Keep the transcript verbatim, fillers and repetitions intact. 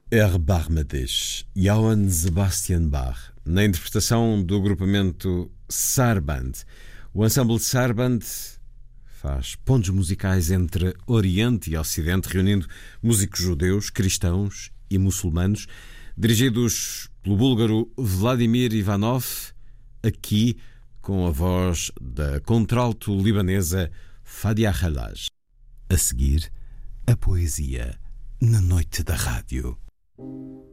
R. Barmades, Johann Sebastian Bach, na interpretação do agrupamento Sarband. O ensemble Sarband faz pontos musicais entre Oriente e Ocidente, reunindo músicos judeus, cristãos e muçulmanos, dirigidos pelo búlgaro Vladimir Ivanov, aqui com a voz da contralto libanesa Fadia Halaj. A seguir, a poesia na noite da rádio.